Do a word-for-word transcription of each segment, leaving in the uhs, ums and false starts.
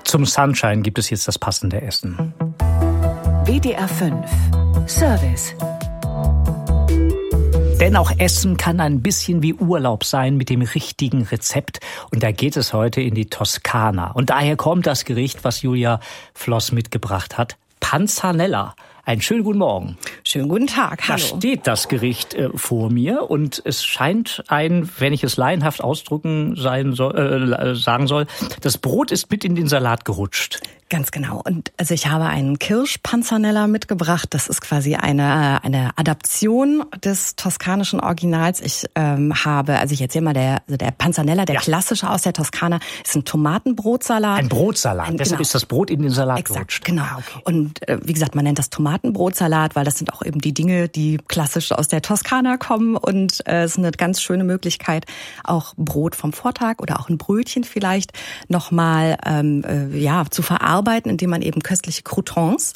Zum Sunshine gibt es jetzt das passende Essen. W D R fünf Service. Denn auch Essen kann ein bisschen wie Urlaub sein mit dem richtigen Rezept. Und da geht es heute in die Toskana. Und daher kommt das Gericht, was Julia Floss mitgebracht hat. Panzanella. Einen schönen guten Morgen. Schönen guten Tag, hallo. Da steht das Gericht äh, vor mir und es scheint ein, wenn ich es laienhaft ausdrücken sein soll, äh, sagen soll, das Brot ist mit in den Salat gerutscht. Ganz genau. Und also ich habe einen Kirschpanzanella mitgebracht. Das ist quasi eine eine Adaption des toskanischen Originals. Ich ähm, habe, also ich erzähle mal, der also der Panzanella, der ja. klassische aus der Toskana, ist ein Tomatenbrotsalat. Ein Brotsalat. Ein, Deshalb genau. ist das Brot in den Salat Exakt, gerutscht. Genau. Ah, okay. Und äh, wie gesagt, man nennt das Tomatenbrotsalat, weil das sind auch eben die Dinge, die klassisch aus der Toskana kommen. Und äh, es ist eine ganz schöne Möglichkeit, auch Brot vom Vortag oder auch ein Brötchen vielleicht nochmal ähm, äh, ja, zu verarbeiten, indem man eben köstliche Croutons,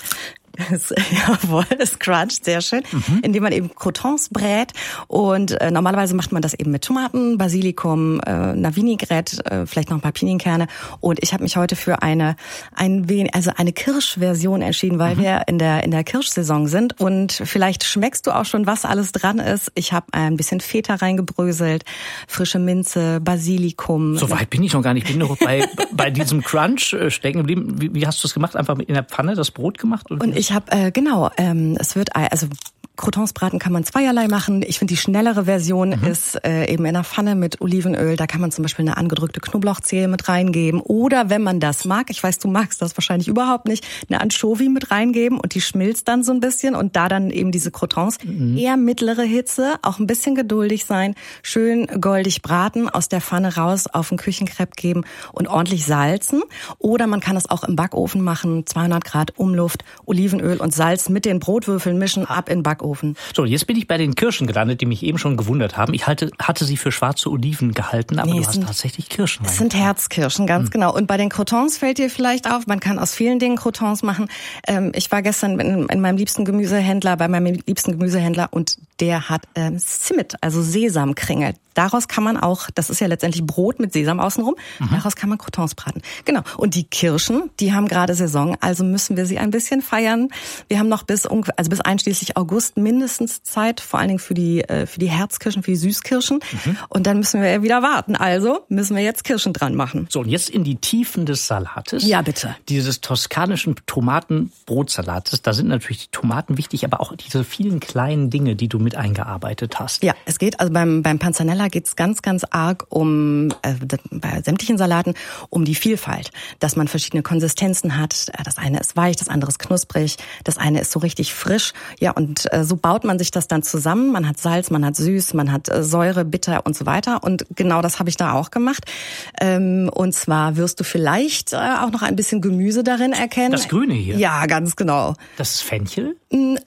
jawohl, es cruncht, sehr schön, mhm. indem man eben Croutons brät und äh, normalerweise macht man das eben mit Tomaten, Basilikum, äh, einer Vinaigrette, äh, vielleicht noch ein paar Pinienkerne und ich habe mich heute für eine ein wenig, also eine Kirschversion entschieden, weil mhm. wir in der in der Kirschsaison sind und vielleicht schmeckst du auch schon, was alles dran ist. Ich habe ein bisschen Feta reingebröselt, frische Minze, Basilikum. So weit bin ich noch gar nicht. Ich bin noch bei bei diesem Crunch stecken geblieben. Wie, wie hast du es gemacht? Einfach in der Pfanne das Brot gemacht? Oder? Und ich habe, äh, genau, ähm, es wird, also Croutons braten kann man zweierlei machen. Ich finde, die schnellere Version mhm. ist äh, eben in der Pfanne mit Olivenöl. Da kann man zum Beispiel eine angedrückte Knoblauchzehe mit reingeben. Oder wenn man das mag, ich weiß, du magst das wahrscheinlich überhaupt nicht, eine Anchovy mit reingeben und die schmilzt dann so ein bisschen und da dann eben diese Croutons. Mhm. Eher mittlere Hitze, auch ein bisschen geduldig sein, schön goldig braten, aus der Pfanne raus auf den Küchenkrepp geben und ordentlich salzen. Oder man kann es auch im Backofen machen, zweihundert Grad Umluft, Olivenöl und Salz mit den Brotwürfeln mischen, ab in den Backofen. So, jetzt bin ich bei den Kirschen gelandet, die mich eben schon gewundert haben. Ich halte, hatte sie für schwarze Oliven gehalten, aber nee, du hast sind, tatsächlich Kirschen. Es sind Herzkirschen, ganz hm. genau. Und bei den Croutons fällt dir vielleicht auf, man kann aus vielen Dingen Croutons machen. Ähm, ich war gestern in, in meinem liebsten Gemüsehändler, bei meinem liebsten Gemüsehändler und der hat ähm, Simit, also Sesamkringel. Daraus kann man auch, das ist ja letztendlich Brot mit Sesam außenrum, mhm. daraus kann man Croutons braten. Genau. Und die Kirschen, die haben gerade Saison, also müssen wir sie ein bisschen feiern. Wir haben noch bis also bis einschließlich August mindestens Zeit, vor allen Dingen für die für die Herzkirschen, für die Süßkirschen. Mhm. Und dann müssen wir ja wieder warten. Also müssen wir jetzt Kirschen dran machen. So, und jetzt in die Tiefen des Salates. Ja, bitte. Dieses toskanischen Tomatenbrotsalates, da sind natürlich die Tomaten wichtig, aber auch diese vielen kleinen Dinge, die du mit eingearbeitet hast. Ja, es geht also beim beim Panzanella geht es ganz, ganz arg um, äh, bei sämtlichen Salaten, um die Vielfalt. Dass man verschiedene Konsistenzen hat. Das eine ist weich, das andere ist knusprig, das eine ist so richtig frisch. Ja, und äh, so baut man sich das dann zusammen. Man hat Salz, man hat süß, man hat äh, Säure, bitter und so weiter. Und genau das habe ich da auch gemacht. Ähm, und zwar wirst du vielleicht äh, auch noch ein bisschen Gemüse darin erkennen. Das Grüne hier? Ja, ganz genau. Das ist Fenchel?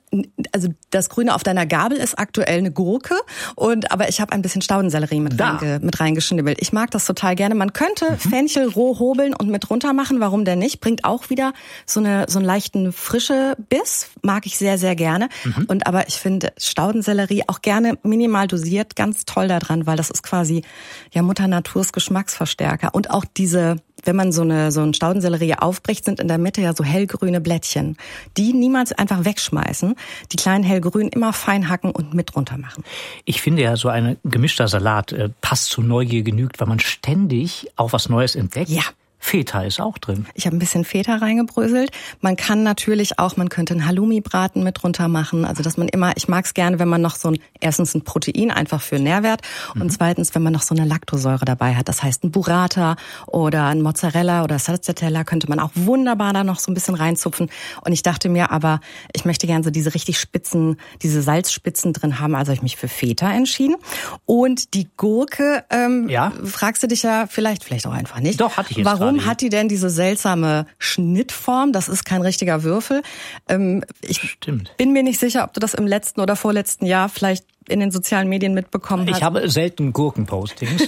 Also das Grüne auf deiner Gabel ist aktuell eine Gurke. Und aber ich habe ein bisschen Staudensellerie mit, reinge, mit reingeschnibbelt. Ich mag das total gerne. Man könnte mhm. Fenchel roh hobeln und mit runter machen. Warum denn nicht? Bringt auch wieder so eine so einen leichten frische Biss. Mag ich sehr, sehr gerne. Mhm. Und aber ich finde Staudensellerie auch gerne minimal dosiert ganz toll daran, weil das ist quasi ja Mutter Naturs Geschmacksverstärker. Und auch diese, wenn man so eine so einen Staudensellerie aufbricht, sind in der Mitte ja so hellgrüne Blättchen. Die niemals einfach wegschmeißen. Die kleinen hellgrünen immer fein hacken und mit runter machen. Ich finde ja, so ein gemischter Salat äh, passt zu Neugier genügt, weil man ständig auch was Neues entdeckt. Ja. Feta ist auch drin. Ich habe ein bisschen Feta reingebröselt. Man kann natürlich auch, man könnte einen Halloumi-Braten mit drunter machen. Also dass man immer, ich mag es gerne, wenn man noch so ein, erstens ein Protein einfach für Nährwert mhm. und zweitens, wenn man noch so eine Laktosäure dabei hat. Das heißt ein Burrata oder ein Mozzarella oder Stracciatella könnte man auch wunderbar da noch so ein bisschen reinzupfen. Und ich dachte mir aber, ich möchte gerne so diese richtig spitzen, diese Salzspitzen drin haben. Also habe ich mich für Feta entschieden. Und die Gurke, ähm, ja? fragst du dich ja vielleicht, vielleicht auch einfach nicht. Doch, hatte ich jetzt Warum gerade. hat die denn diese seltsame Schnittform? Das ist kein richtiger Würfel. Ähm, ich Stimmt. bin mir nicht sicher, ob du das im letzten oder vorletzten Jahr vielleicht in den sozialen Medien mitbekommen hast. Ich habe selten Gurkenpostings.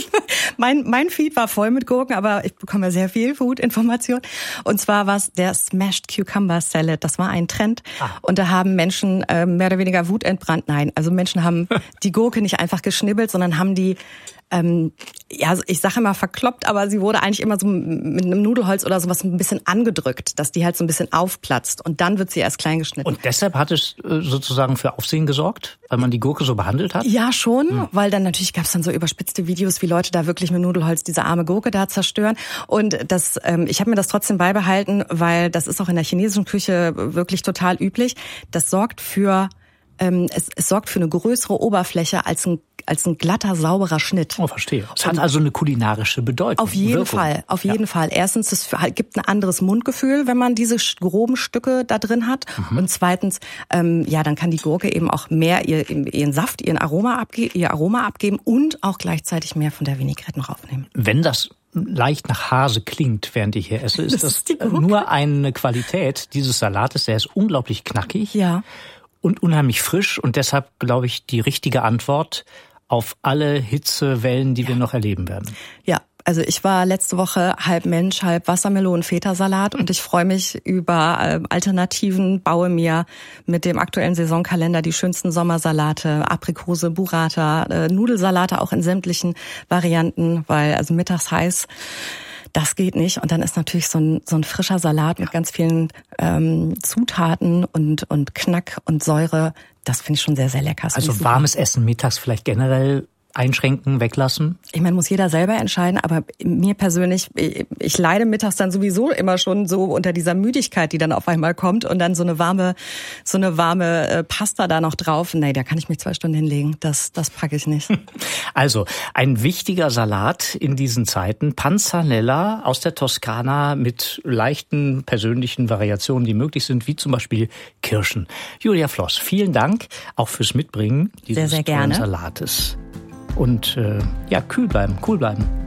mein, mein Feed war voll mit Gurken, aber ich bekomme ja sehr viel Food-Information. Und zwar war es der Smashed Cucumber Salad. Das war ein Trend. Ah. Und da haben Menschen äh, mehr oder weniger Wut entbrannt. Nein, also Menschen haben die Gurke nicht einfach geschnibbelt, sondern haben die ähm, ja, ich sage immer verkloppt, aber sie wurde eigentlich immer so mit einem Nudelholz oder sowas ein bisschen angedrückt, dass die halt so ein bisschen aufplatzt und dann wird sie erst klein geschnitten. Und deshalb hat es sozusagen für Aufsehen gesorgt, weil man die Gurke so behandelt hat? Ja, schon, hm. weil dann natürlich gab es dann so überspitzte Videos, wie Leute da wirklich mit Nudelholz diese arme Gurke da zerstören. Und das, ähm, ich habe mir das trotzdem beibehalten, weil das ist auch in der chinesischen Küche wirklich total üblich. Das sorgt für ähm, es, es sorgt für eine größere Oberfläche als ein als ein glatter, sauberer Schnitt. Oh, verstehe. Es hat also eine kulinarische Bedeutung. Auf jeden Wirkung. Fall, auf jeden ja. Fall. Erstens, es gibt ein anderes Mundgefühl, wenn man diese groben Stücke da drin hat. Mhm. Und zweitens, ähm, ja, dann kann die Gurke eben auch mehr ihr, ihren Saft, ihren Aroma abge- ihr Aroma abgeben und auch gleichzeitig mehr von der Vinaigrette noch aufnehmen. Wenn das leicht nach Hase klingt, während ich hier esse, ist das, das ist nur eine Qualität dieses Salates. Der ist unglaublich knackig. Ja. Und unheimlich frisch und deshalb, glaube ich, die richtige Antwort auf alle Hitzewellen, die ja. wir noch erleben werden. Ja, also ich war letzte Woche halb Mensch, halb Wassermelon-Feta-Salat und ich freue mich über äh, Alternativen, baue mir mit dem aktuellen Saisonkalender die schönsten Sommersalate, Aprikose, Burrata, äh, Nudelsalate auch in sämtlichen Varianten, weil also mittags heiß, das geht nicht. Und dann ist natürlich so ein, so ein frischer Salat ja. mit ganz vielen ähm, Zutaten und, und Knack und Säure. Das finde ich schon sehr, sehr lecker. Das also warmes Essen mittags vielleicht generell einschränken, weglassen? Ich meine, muss jeder selber entscheiden, aber mir persönlich, ich, ich leide mittags dann sowieso immer schon so unter dieser Müdigkeit, die dann auf einmal kommt und dann so eine warme, so eine warme äh, Pasta da noch drauf. Nee, da kann ich mich zwei Stunden hinlegen. Das, das packe ich nicht. Also, ein wichtiger Salat in diesen Zeiten. Panzanella aus der Toskana mit leichten persönlichen Variationen, die möglich sind, wie zum Beispiel Kirschen. Julia Floss, vielen Dank auch fürs Mitbringen dieses sehr, sehr gerne. tollen Salates. Und äh, ja, kühl bleiben, cool bleiben.